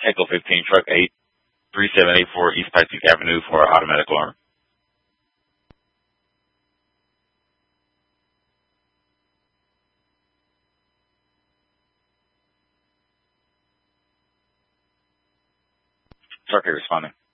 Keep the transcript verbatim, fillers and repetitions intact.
Echo fifteen, Truck eight, three seven eight four East Pikes Peak Avenue for automatic alarm. Truck eight responding.